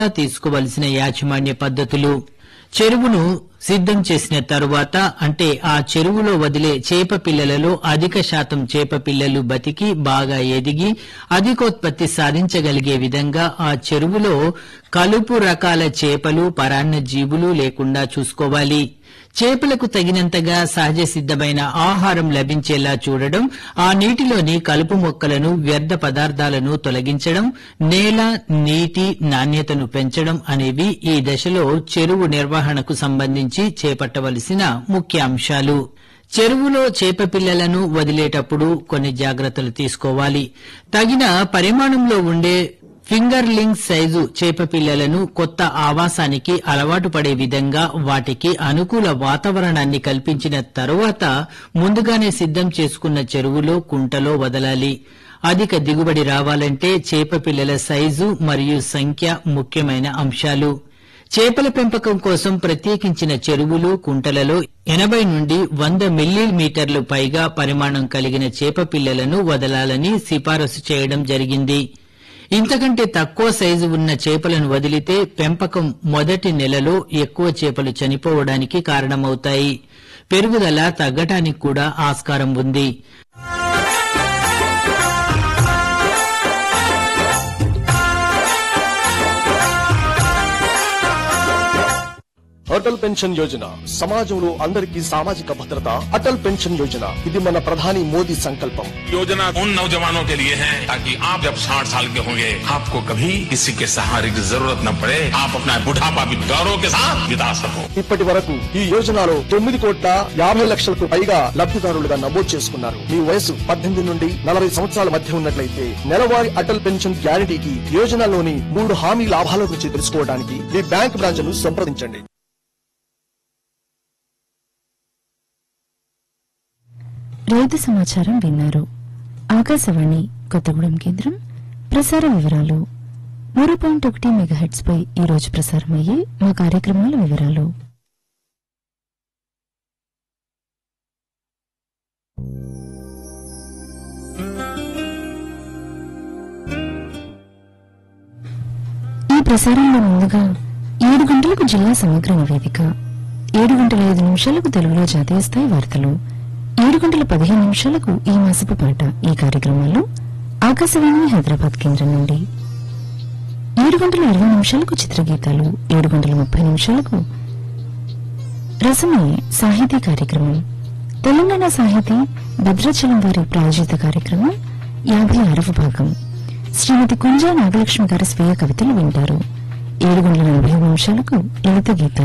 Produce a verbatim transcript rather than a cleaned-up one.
తీసుకోవలసిన యాజమాన్య పద్ధతులు. చెరువును సిద్దం చేసిన తరువాత అంటే ఆ చెరువులో వదిలే చేప పిల్లలలో అధిక శాతం చేప పిల్లలు బతికి బాగా ఎదిగి అధికోత్పత్తి సాధించగలిగే విధంగా ఆ చెరువులో కలుపు రకాల చేపలు పరాన్న జీవులు లేకుండా చూసుకోవాలి. చేపలకు తగినంతగా సహజ సిద్దమైన ఆహారం లభించేలా చూడడం, ఆ నీటిలోని కలుపు మొక్కలను వ్యర్థ పదార్థాలను తొలగించడం, నేల నీటి నాణ్యతను పెంచడం అనేవి ఈ దశలో చెరువు నిర్వహణకు సంబంధించి చేపట్టవలసిన ముఖ్య అంశాలు. చెరువులో చేప పిల్లలను వదిలేటప్పుడు కొన్ని జాగ్రత్తలు తీసుకోవాలి. తగిన పరిమాణంలో ఉండే ఫింగర్లింగ్ సైజు చేప పిల్లలను కొత్త ఆవాసానికి అలవాటు పడే విధంగా వాటికి అనుకూల వాతావరణాన్ని కల్పించిన తరువాత ముందుగానే సిద్దం చేసుకున్న చెరువులో కుంటలో వదలాలి. అధిక దిగుబడి రావాలంటే చేప పిల్లల సైజు మరియు సంఖ్య ముఖ్యమైన అంశాలు. చేపల పెంపకం కోసం ప్రత్యేకించిన చెరువులు కుంటలలో ఎనభై నుండి వంద మిల్లీమీటర్లు పైగా పరిమాణం కలిగిన చేప పిల్లలను వదలాలని సిఫారసు చేయడం జరిగింది. ఇంతకంటే తక్కువ సైజు ఉన్న చేపలను వదిలితే పెంపకం మొదటి నెలలో ఎక్కువ చేపలు చనిపోవడానికి కారణమవుతాయి. పెరుగుదల తగ్గటానికి కూడా ఆస్కారం ఉంది. అటల్ పెన్షన్ యోజన సమాజంలో అందరికీ సామాజిక భద్రత. అటల్ పెన్షన్ యోజన ఇది మన ప్రధాని మోదీ సంకల్పం. योजना उन नौजवानों के लिए है ताकि आप जब साठ साल के होंगे आपको कभी किसी के सहारे की जरूरत न पड़े, आप अपना बुढ़ापा भी गौरव के साथ बिता सको. ఇప్పటి వరకు ఈ యోజనలో తొమ్మిది కోట్ల యాభై లక్షలకు పైగా లబ్ధిదారులుగా నమోదు చేసుకున్నారు. మీ వయసు పద్దెనిమిది నుండి నలభై సంవత్సరాల మధ్య ఉన్నట్లయితే నెలవారీ అటల్ పెన్షన్ గ్యారంటీకి యోజనలోని మూడు హామీ లాభాల గురించి తెలుసుకోవడానికి మీ బ్యాంక్ బ్రాంచ్ను సంప్రదించండి. రైతు సమాచారం విన్నారు. ఆకాశవాణి కొత్తగూడెం కేంద్రం ప్రసార వివరాలు మూడు పాయింట్ ఒకటి మెగాహెట్స్ పై ఈ రోజు ప్రసారమయ్యే మా కార్యక్రమాల వివరాలు. ఈ ప్రసారంలో ముందుగా ఏడు గంటలకు జిల్లా సమగ్ర నివేదిక, ఏడు గంటల ఐదు నిమిషాలకు తెలుగులో జాతీయ స్థాయి వార్తలు, ఏడు గంటల పదిహేను నిమిషాలకు ఈ మాసపు పాట. ఈ కార్యక్రమాల్లో ఆకాశవాణి హైదరాబాద్ కేంద్రం నుండి ఏడు గంటల ఇరవై నిమిషాలకు చిత్రగీతాలు, ఏడు గంటల ముప్పై నిమిషాలకు రసమయ సాహితీ కార్యక్రమం, తెలంగాణ సాహితీ భద్రాచలం వారి ప్రాయోజిత కార్యక్రమం యాభై ఆరవ భాగం. శ్రీమతి కుంజా నాగలక్ష్మి గారి స్వీయ కవితలు వింటారు. ఏడు గంటల నలభై నిమిషాలకు లలిత గీతాలు.